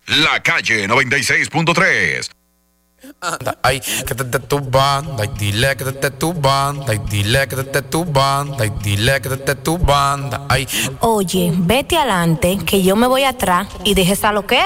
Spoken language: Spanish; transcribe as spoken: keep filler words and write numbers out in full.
La Calle noventa y seis punto tres. Anda, ay, quédate tu banda y dile que te tu banda y dile que te tu banda y dile que te tu banda, ay. Oye, vete adelante, que yo me voy atrás y deje esa loquera.